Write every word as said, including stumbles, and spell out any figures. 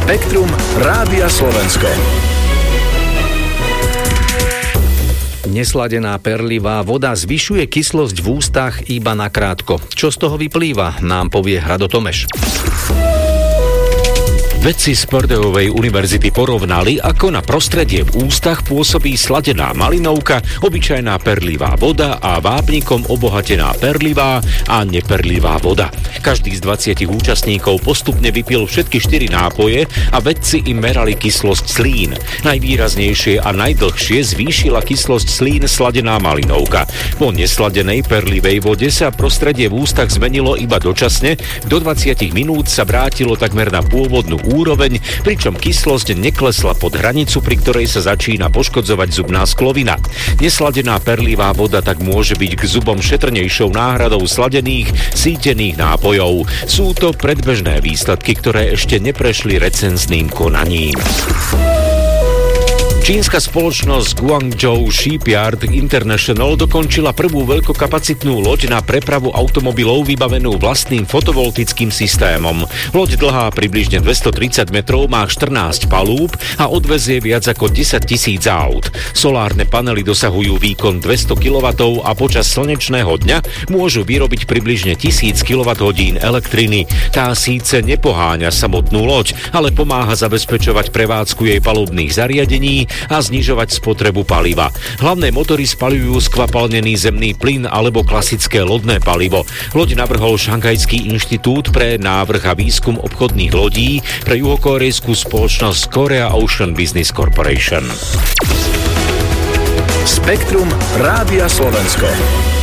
Spektrum Rádia Slovensko. Nesladená perlivá voda zvyšuje kyslosť v ústach iba nakrátko. Čo z toho vyplýva, nám povie Hrado Tomeš. Vedci z Purdueovej univerzity porovnali, ako na prostredie v ústach pôsobí sladená malinovka, obyčajná perlivá voda a vápnikom obohatená perlivá a neperlivá voda. Každý z dvadsiatich účastníkov postupne vypil všetky štyri nápoje a vedci im merali kyslosť slín. Najvýraznejšie a najdlhšie zvýšila kyslosť slín sladená malinovka. Po nesladenej perlivej vode sa prostredie v ústach zmenilo iba dočasne, do dvadsať minút sa vrátilo takmer na pôvodnú úroveň, pričom kyslosť neklesla pod hranicu, pri ktorej sa začína poškodzovať zubná sklovina. Nesladená perlivá voda tak môže byť k zubom šetrnejšou náhradou sladených, sítených nápojov. Sú to predbežné výsledky, ktoré ešte neprešli recenzným konaním. Čínska spoločnosť Guangzhou Shipyard International dokončila prvú veľkokapacitnú loď na prepravu automobilov vybavenú vlastným fotovoltickým systémom. Loď dlhá približne dvestotridsať metrov má štrnásť palúb a odvezie viac ako desaťtisíc aut. Solárne panely dosahujú výkon dvesto kilowattov a počas slnečného dňa môžu vyrobiť približne tisíc kilowatthodín elektriny. Tá síce nepoháňa samotnú loď, ale pomáha zabezpečovať prevádzku jej palubných zariadení a znižovať spotrebu paliva. Hlavné motory spaľujú skvapalnený zemný plyn alebo klasické lodné palivo. Loď navrhol Šanghajský inštitút pre návrh a výskum obchodných lodí pre juhokórejskú spoločnosť Korea Ocean Business Corporation. Spektrum Rádia Slovensko.